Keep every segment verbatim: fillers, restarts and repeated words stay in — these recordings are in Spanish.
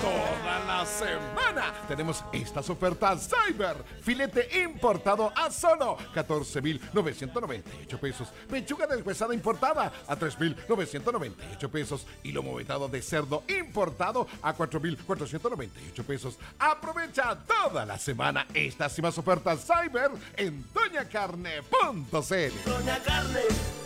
Toda la semana tenemos estas ofertas Cyber. Filete importado a solo catorce mil novecientos noventa y ocho pesos. Pechuga deshuesada importada a tres mil novecientos noventa y ocho pesos. Y lomo vetado de cerdo importado a cuatro mil cuatrocientos noventa y ocho pesos. Aprovecha toda la semana estas y más ofertas Cyber en doña carne punto c l. Doña Carne.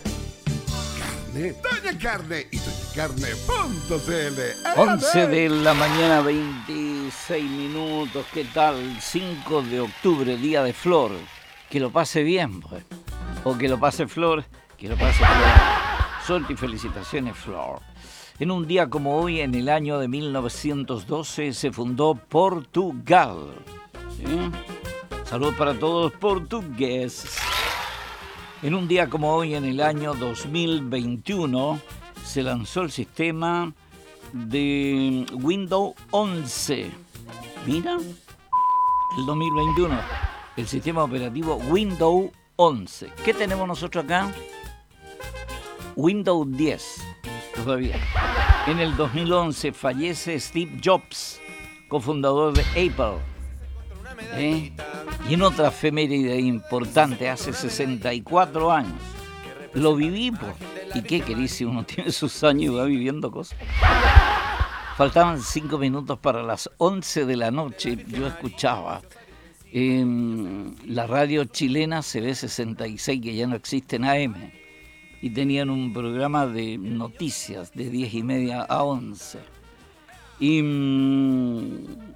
Doña Carne y doña carne punto c l. once de la mañana, veintiséis minutos. ¿Qué tal? cinco de octubre, día de Flor. Que lo pase bien, pues. O que lo pase Flor, que lo pase Flor. Suerte y felicitaciones, Flor. En un día como hoy, en el año de mil novecientos doce, se fundó Portugal. ¿Sí? Saludos para todos portugueses. En un día como hoy, en el año dos mil veintiuno, se lanzó el sistema de Windows once. Mira, el dos mil veintiuno, el sistema operativo Windows once. ¿Qué tenemos nosotros acá? Windows diez, todavía. En el dos mil once fallece Steve Jobs, cofundador de Apple. ¿Eh? Y en otra efeméride importante, hace sesenta y cuatro años, lo viví, pues. ¿Y qué querís si uno tiene sus años y va viviendo cosas? Faltaban cinco minutos para las once de la noche. Yo escuchaba eh, la radio chilena C B sesenta y seis, que ya no existe en A M, y tenían un programa de noticias de diez y media a once. Y... Mmm,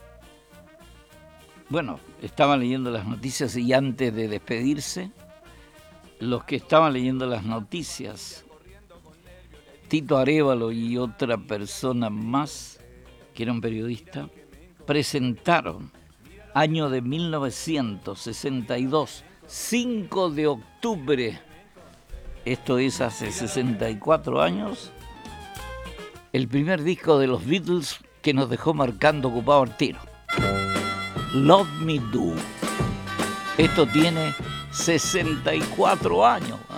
Bueno, estaban leyendo las noticias y antes de despedirse, los que estaban leyendo las noticias, Tito Arévalo y otra persona más, que era un periodista, presentaron año de mil novecientos sesenta y dos, cinco de octubre, esto es hace sesenta y cuatro años, el primer disco de los Beatles que nos dejó marcando ocupado al tiro. Love Me Do. Esto tiene sesenta y cuatro años.